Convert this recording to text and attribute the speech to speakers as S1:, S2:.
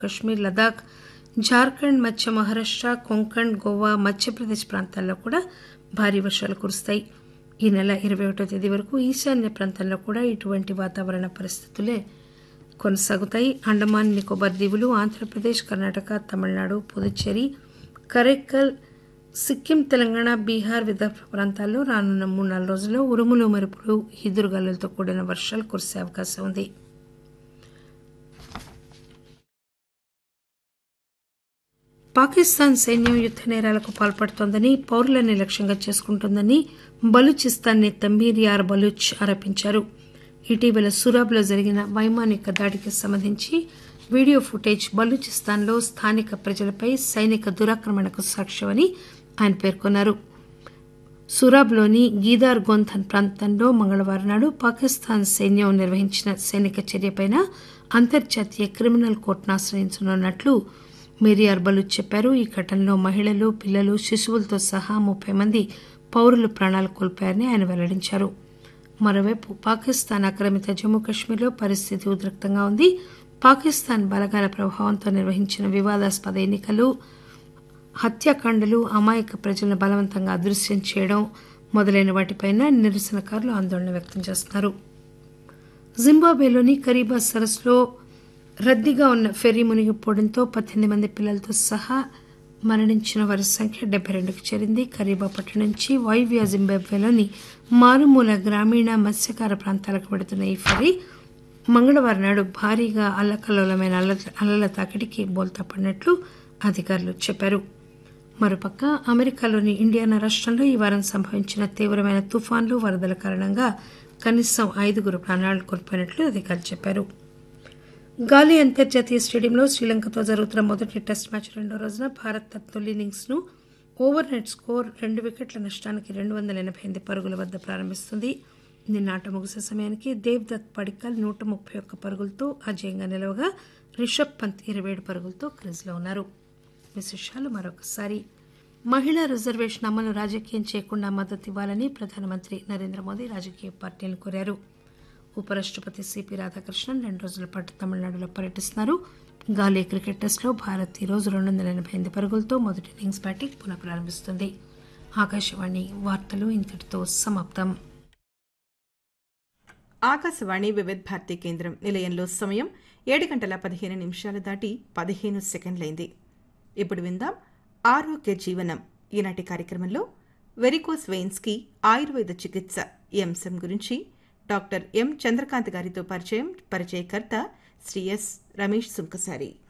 S1: కశ్మీర్, లదాఖ్, జార్ఖండ్, మధ్య మహారాష్ట, కొంకణ్, గోవా, మధ్యప్రదేశ్ ప్రాంతాల్లో కూడా భారీ వర్షాలు కురుస్తాయి. ఈ నెల 21వ తేదీ వరకు ఈశాన్య ప్రాంతంలో కూడా ఇటువంటి వాతావరణ పరిస్థితులే కొనసాగుతాయి. అండమాన్ నికోబార్ దీవులు, ఆంధ్రప్రదేశ్, కర్ణాటక, తమిళనాడు, పుదుచ్చేరి, కరైక్కల్, సిక్కిం, తెలంగాణ, బీహార్, విదర్భ ప్రాంతాల్లో రానున్న 3-4 రోజుల్లో ఉరుములు, మెరుపులు, ఈదురుగాలులతో కూడిన వర్షాలు కురిసే అవకాశం ఉంది. పాకిస్తాన్ సైన్యం యుద్ద నేరాలకు పాల్పడుతోందని, పౌరులని లక్ష్యంగా చేసుకుంటోందని బలూచిస్తాన్ నేత మీర్ యార్ బలూచ్ ఆరోపించారు. ఇటీవల సూరాబ్లో జరిగిన వైమానిక దాడికి సంబంధించి వీడియో ఫుటేజ్ బలూచిస్తాన్లో స్థానిక ప్రజలపై సైనిక దురాక్రమణకు సాక్ష్యమని ఆయన పేర్కొన్నారు. సూరాబ్లోని గీదార్ గోంధన్ ప్రాంతంలో మంగళవారం నాడు పాకిస్తాన్ సైన్యం నిర్వహించిన సైనిక చర్యపై అంతర్జాతీయ క్రిమినల్ కోర్టును ఆశ్రయించనున్నట్లు మీర్ బలూచ్ చెప్పారు. ఈ ఘటనలో మహిళలు, పిల్లలు, శిశువులతో సహా 30 మంది పౌరులు ప్రాణాలు కోల్పోయారని ఆయన వెల్లడించారు. మరోవైపు పాకిస్తాన్ ఆక్రమిత జమ్మూ కశ్మీర్లో పరిస్థితి ఉద్రిక్తంగా ఉంది. పాకిస్తాన్ బలగాల ప్రభావంతో నిర్వహించిన వివాదాస్పద ఎన్నికలు, హత్యాకాండలు, అమాయక ప్రజలను బలవంతంగా అదృశ్యం చేయడం మొదలైన వాటిపై నిరసనకారులు ఆందోళన వ్యక్తం చేస్తున్నారు. జింబాబ్వేలోని కరీబా సరస్సులో రద్దీగా ఉన్న ఫెర్రీ మునిగిపోవడంతో 18 మంది పిల్లలతో సహా మరణించిన వారి సంఖ్య 72కి చేరింది. కరీబా పట్టణం నుంచి వాయువ్య జింబాబ్వేలోని మారుమూల గ్రామీణ మత్స్యకార ప్రాంతాలకు వెడుతున్న ఈ ఫెర్రీ మంగళవారం నాడు భారీగా అల్లకల్లోలమైన అలల తాకిడికి బోల్తా పడినట్లు అధికారులు చెప్పారు. మరోపక్క అమెరికాలోని ఇండియానా రాష్టంలో ఈ వారం సంభవించిన తీవ్రమైన తుఫాన్లు, వరదల కారణంగా కనీసం 5 ప్రాణాలు కోల్పోయినట్లు అధికారులు చెప్పారు. గాలీ అంతర్జాతీయ స్టేడియంలో శ్రీలంకతో జరుగుతున్న మొదటి టెస్ట్ మ్యాచ్ రెండో రోజున భారత్ తన తొలి ఇన్నింగ్స్ను ఓవర్ నెట్ స్కోర్ 2 వికెట్ల నష్టానికి 288 పరుగుల వద్ద ప్రారంభిస్తుంది. నిన్న ఆట ముగిసే సమయానికి దేవ్దత్ పడిక్కల్ 131 పరుగులతో అజేయంగా నిలవగా రిషబ్ పంత్ 27 పరుగులతో క్రీజ్లో ఉన్నారు. విశేషాలు మరొకసారి. మహిళా రిజర్వేషన్ అమలు రాజకీయం చేయకుండా మద్దతు ఇవ్వాలని ప్రధానమంత్రి నరేంద్ర మోదీ రాజకీయ పార్టీలను కోరారు. ఉపరాష్టపతి సిపి రాధాకృష్ణన్ 2 రోజుల పాటు తమిళనాడులో పర్యటిస్తున్నారు. గాలీ క్రికెట్ టెస్టులో భారత్ ఈ రోజు 288 పరుగులతో మొదటి ఇన్నింగ్స్ బ్యాటింగ్ పునః ప్రారంభిస్తుంది. ఆకాశవాణి వార్తలు ఇంతటితో సమాప్తం.
S2: ఆకాశవాణి వివిధ భారతి కేంద్రం నిలయంలో సమయం 7:15 దాటి 15 సెకండ్లైంది. ఇప్పుడు విందాం ఆరోగ్య జీవనం. ఈనాటి కార్యక్రమంలో వెరికోస్ వెయిన్స్ కి ఆయుర్వేద చికిత్స ఈ అంశం గురించి డాక్టర్ ఎం చంద్రకాంత్ గారితో పరిచయకర్త శ్రీ ఎస్ రమేష్ సుంకసారి.